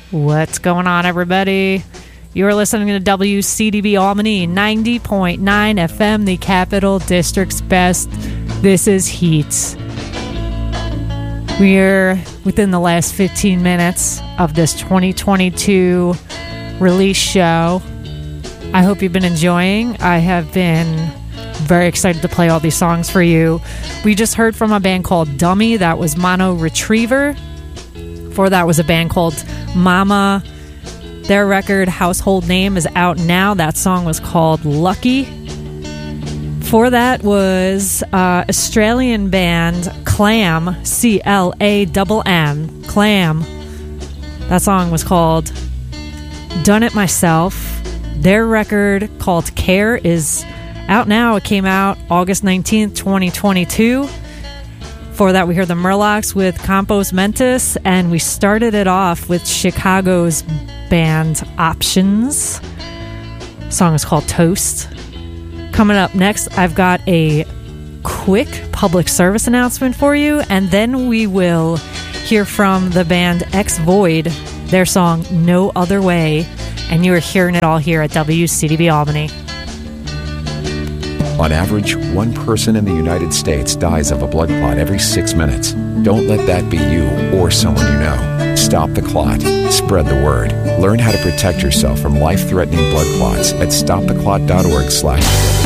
What's going on, everybody? You're listening to WCDB Albany 90.9 FM, the Capital District's best. This is Heat. We're within the last 15 minutes of this 2022 release show. I hope you've been enjoying. I have been very excited to play all these songs for you. We just heard from a band called Dummy. That was Mono Retriever. Before that was a band called Mama. Their record, Household Name, is out now. That song was called Lucky. Before that was Australian band Clam, C-L-A-M-M, Clam. That song was called Done It Myself. Their record called Care is out now. It came out August 19th, 2022. Before that, we heard the Murlocs with Compos Mentis, and we started it off with Chicago's band Options. The song is called Toast. Coming up next, I've got a quick public service announcement for you, and then we will hear from the band X Void, their song No Other Way, and you are hearing it all here at WCDB Albany. On average, one person in the United States dies of a blood clot every 6 minutes. Don't let that be you or someone you know. Stop the clot. Spread the word. Learn how to protect yourself from life-threatening blood clots at stoptheclot.org/.